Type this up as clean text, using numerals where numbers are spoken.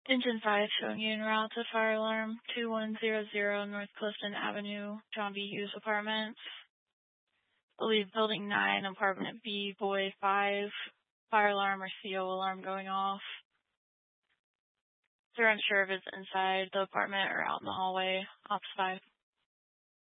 Engine 5 showing you en route to fire alarm 2100 North Clifton Avenue, John B. Hughes Apartments. Believe building 9, apartment B, boy 5, fire alarm or CO alarm going off. They're unsure if it's inside the apartment or out in the hallway. Ops 5.